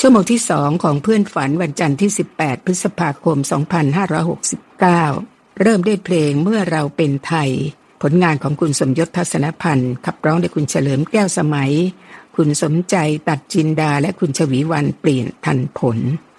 ชั่วโมงที่2ของเพื่อนฝันวันจันทร์ที่18พฤษภาคม2569เริ่มด้วยเพลงเมื่อเราเป็นไทยผลงานของคุณสมยศทัศนพันธ์ขับร้องโดยคุณเฉลิมแก้วสมัยคุณสมใจตัดจินดาและคุณชวีวรรณเปลี่ยนทันผล